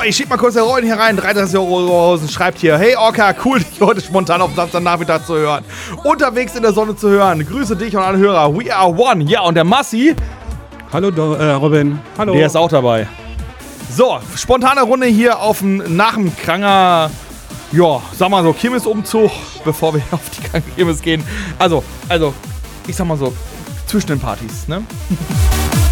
ich schieb mal kurz den Rollen hier rein. 33 Euro schreibt hier: Hey Orca, cool, dich heute spontan auf Samstagnachmittag zu hören. Unterwegs in der Sonne zu hören. Grüße dich und alle Hörer. We are one. Ja, und der Massi. Hallo Robin. Hallo. Der ist auch dabei. So, spontane Runde hier nach dem Kranger, ja, sag mal so, Kirmesumzug, bevor wir auf die kranke Kirmes gehen. Also, ich sag mal so, zwischen den Partys, ne?